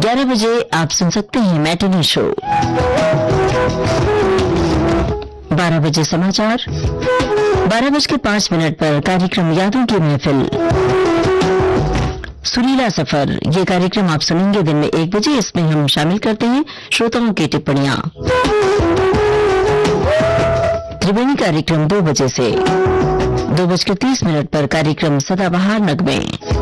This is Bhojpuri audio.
11 बजे आप सुन सकते हैं मैटिनी शो। 12 बजे समाचार। 12:05 पर कार्यक्रम यादों की महफिल सुरीला सफर। ये कार्यक्रम आप सुनेंगे दिन में 1 बजे। इसमें हम शामिल करते हैं श्रोताओं की टिप्पणियां। त्रिवेणी कार्यक्रम 2 बजे से 2:30 पर कार्यक्रम सदाबहार नगमे।